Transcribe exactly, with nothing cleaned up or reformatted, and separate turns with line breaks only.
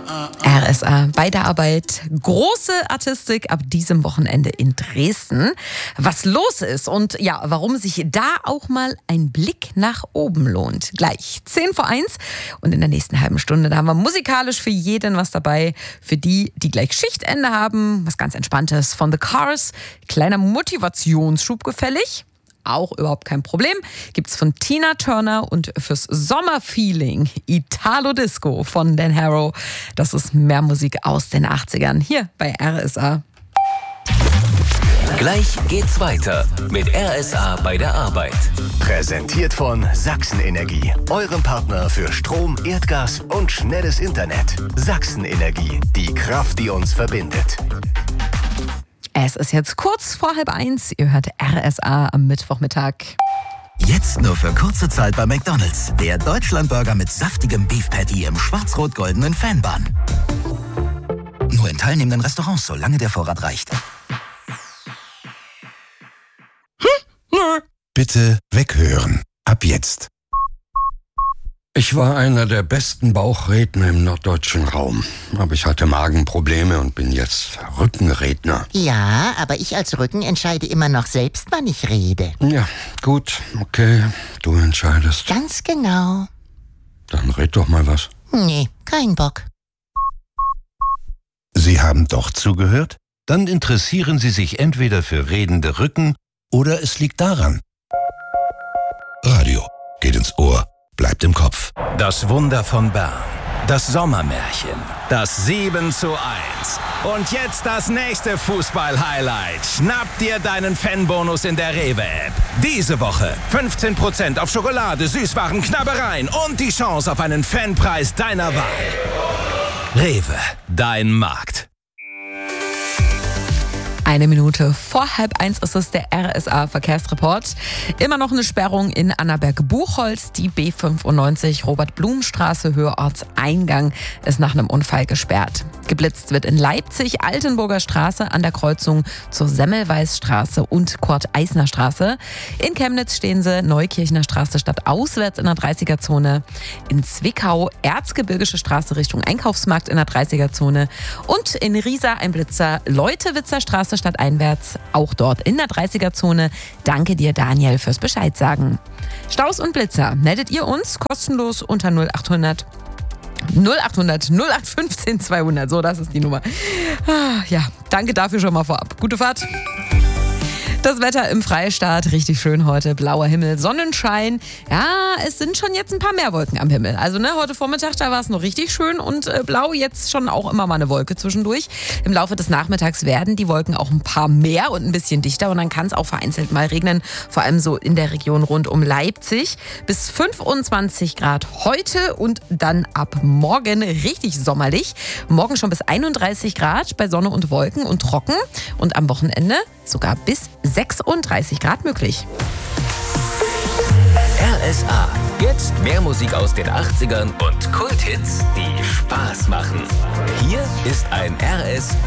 R S A bei der Arbeit. Große Artistik ab diesem Wochenende in Dresden. Was los ist und ja, warum sich da auch mal ein Blick nach oben lohnt. Gleich zehn vor eins und in der nächsten halben Stunde, da haben wir musikalisch für jeden was dabei. Für die, die gleich Schichtende haben, was ganz Entspanntes von The Cars. Kleiner Motivationsschub gefällig. Auch überhaupt kein Problem. Gibt's von Tina Turner und fürs Sommerfeeling Italo Disco von Dan Harrow. Das ist mehr Musik aus den achtzigern hier bei R S A.
Gleich geht's weiter mit R S A bei der Arbeit.
Präsentiert von Sachsen Energie, eurem Partner für Strom, Erdgas und schnelles Internet. Sachsen Energie, die Kraft, die uns verbindet.
Es ist jetzt kurz vor halb eins. Ihr hört R S A am Mittwochmittag.
Jetzt nur für kurze Zeit bei McDonald's. Der Deutschlandburger mit saftigem Beef Patty im schwarz-rot-goldenen Fanbun. Nur in teilnehmenden Restaurants, solange der Vorrat reicht.
Bitte weghören. Ab jetzt.
Ich war einer der besten Bauchredner im norddeutschen Raum. Aber ich hatte Magenprobleme und bin jetzt Rückenredner.
Ja, aber ich als Rücken entscheide immer noch selbst, wann ich rede.
Ja, gut, okay, du entscheidest.
Ganz genau.
Dann red doch mal was.
Nee, kein Bock.
Sie haben doch zugehört? Dann interessieren Sie sich entweder für redende Rücken oder es liegt daran. Radio geht ins Ohr, bleibt im Kopf.
Das Wunder von Bern. Das Sommermärchen. Das sieben zu eins. Und jetzt das nächste Fußball-Highlight. Schnapp dir deinen Fanbonus in der Rewe-App. Diese Woche fünfzehn Prozent auf Schokolade, Süßwaren, Knabbereien und die Chance auf einen Fanpreis deiner Wahl. Rewe, dein Markt.
Eine Minute vor halb eins ist es der R S A-Verkehrsreport. Immer noch eine Sperrung in Annaberg-Buchholz. Die B fünfundneunzig Robert-Blum-Straße, Höhe Ortseingang, ist nach einem Unfall gesperrt. Geblitzt wird in Leipzig, Altenburger Straße an der Kreuzung zur Semmelweisstraße und Kurt-Eisner-Straße. In Chemnitz stehen sie Neukirchner Straße stadtauswärts in der dreißiger-Zone. In Zwickau Erzgebirgische Straße Richtung Einkaufsmarkt in der dreißiger-Zone. Und in Riesa ein Blitzer Leutewitzer Straße stadteinwärts, auch dort in der dreißiger-Zone. Danke dir, Daniel, fürs Bescheid sagen. Staus und Blitzer meldet ihr uns kostenlos unter null achthundert null achthundert null acht fünfzehn zweihundert. So, das ist die Nummer. Ah, ja, danke dafür schon mal vorab. Gute Fahrt. Das Wetter im Freistaat, richtig schön heute, blauer Himmel, Sonnenschein. Ja, es sind schon jetzt ein paar mehr Wolken am Himmel. Also ne, heute Vormittag, da war es noch richtig schön und äh, blau, jetzt schon auch immer mal eine Wolke zwischendurch. Im Laufe des Nachmittags werden die Wolken auch ein paar mehr und ein bisschen dichter und dann kann es auch vereinzelt mal regnen, vor allem so in der Region rund um Leipzig. Bis fünfundzwanzig Grad heute und dann ab morgen richtig sommerlich. Morgen schon bis einunddreißig Grad bei Sonne und Wolken und trocken und am Wochenende sogar bis sechsunddreißig Grad möglich.
R S A. Jetzt mehr Musik aus den achtzigern und Kulthits, die Spaß machen. Hier ist ein R S